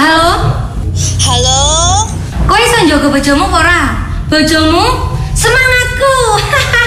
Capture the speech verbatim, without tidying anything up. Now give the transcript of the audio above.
Halo? Halo? Kowe iso njogo bojomu apa ora? Bojomu semangatku.